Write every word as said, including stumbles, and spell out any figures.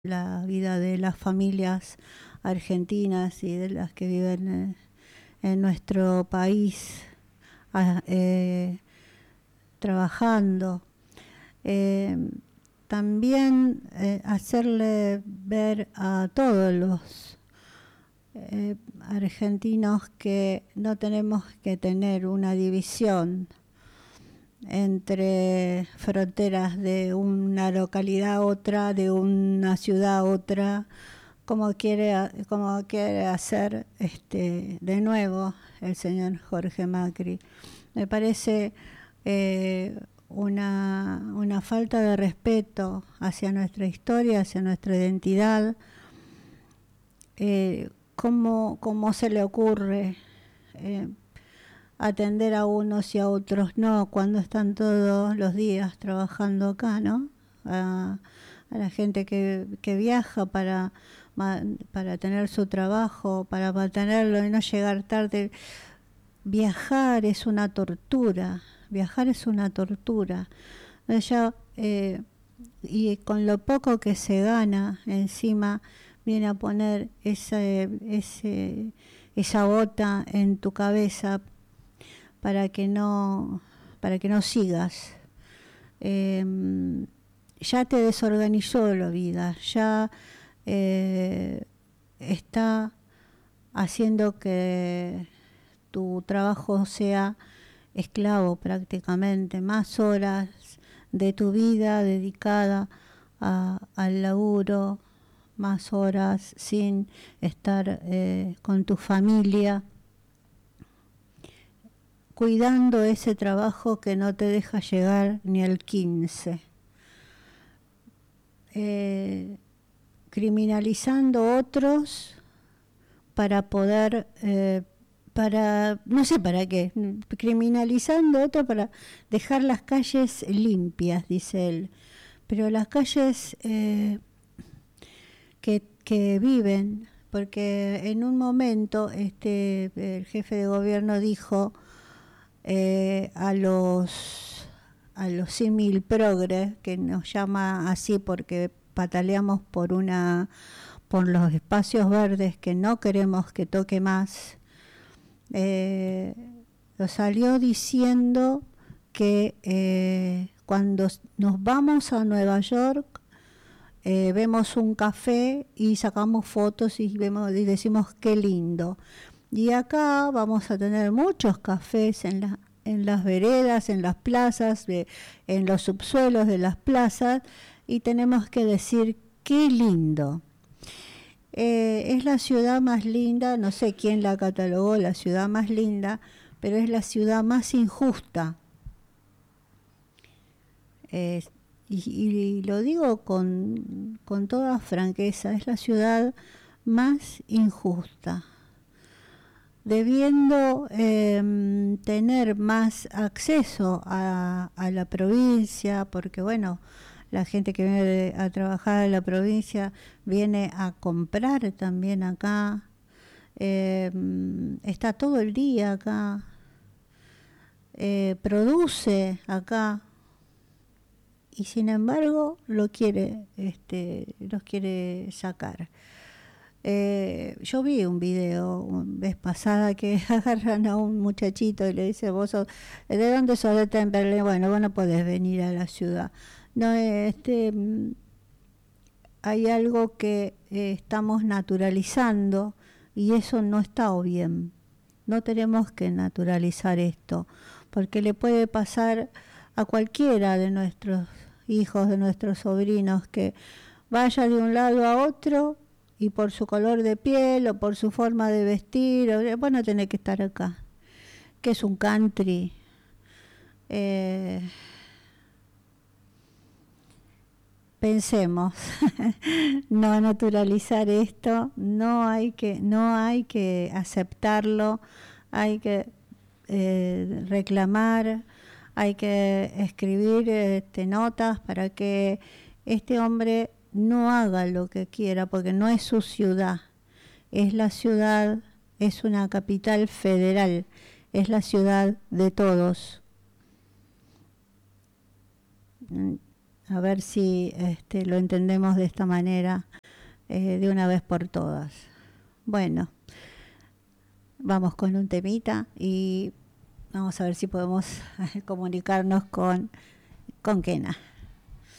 la vida de las familias argentinas y de las que viven en, en nuestro país a, eh, trabajando. Eh, también eh, hacerle ver a todos los eh, argentinos que no tenemos que tener una división entre fronteras de una localidad a otra, de una ciudad a otra, como quiere, como quiere hacer este, de nuevo el señor Jorge Macri. Me parece eh, una, una falta de respeto hacia nuestra historia, hacia nuestra identidad. Eh, ¿cómo, cómo se le ocurre eh, atender a unos y a otros no, cuando están todos los días trabajando acá, ¿no? A, a la gente que, que viaja para, para tener su trabajo, para mantenerlo y no llegar tarde. Viajar es una tortura, viajar es una tortura. Ella, eh, y con lo poco que se gana encima, viene a poner ese, ese, esa bota en tu cabeza para que no, para que no sigas. Eh, ya te desorganizó la vida, ya eh, está haciendo que tu trabajo sea esclavo prácticamente, más horas de tu vida dedicada a, al laburo, más horas sin estar eh, con tu familia, cuidando ese trabajo que no te deja llegar ni al quince. Eh, criminalizando otros para poder, eh, para, no sé para qué, criminalizando otros para dejar las calles limpias, dice él. Pero las calles eh, que, que viven, porque en un momento este, el jefe de gobierno dijo Eh, a los a los símil progres, que nos llama así porque pataleamos por una por los espacios verdes que no queremos que toque más, eh, lo salió diciendo que eh, cuando nos vamos a Nueva York eh, vemos un café y sacamos fotos y vemos y decimos qué lindo. Y acá vamos a tener muchos cafés en, la, en las veredas, en las plazas, de, en los subsuelos de las plazas, y tenemos que decir qué lindo. Eh, es la ciudad más linda, no sé quién la catalogó la ciudad más linda, pero es la ciudad más injusta. Eh, y, y lo digo con, con toda franqueza, es la ciudad más injusta. Debiendo eh, tener más acceso a, a la provincia, porque bueno, la gente que viene a trabajar en la provincia viene a comprar también acá, eh, está todo el día acá, eh, produce acá, y sin embargo lo quiere, este, los quiere sacar. Eh, yo vi un video una vez pasada que agarran a un muchachito y le dice, vos sos, ¿de dónde sos? De Temperley. Bueno, vos no podés venir a la ciudad. No, este, hay algo que eh, estamos naturalizando y eso no está bien. No tenemos que naturalizar esto, porque le puede pasar a cualquiera de nuestros hijos, de nuestros sobrinos, que vaya de un lado a otro y por su color de piel o por su forma de vestir, o, bueno, tenés que estar acá. Que es un country. Eh, pensemos, no naturalizar esto, no hay que, no hay que aceptarlo, hay que eh, reclamar, hay que escribir este, notas para que este hombre no haga lo que quiera, porque no es su ciudad, es la ciudad, es una capital federal, es la ciudad de todos. A ver si este, lo entendemos de esta manera eh, de una vez por todas. Bueno, vamos con un temita y vamos a ver si podemos comunicarnos con, con Kena.